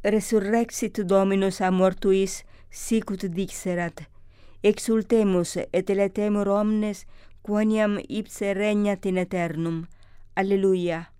resurrexit Dominus a mortuis, sicut dixerat. Exultemus et eletemur omnes, quoniam ipse regnat in aeternum. Alleluia.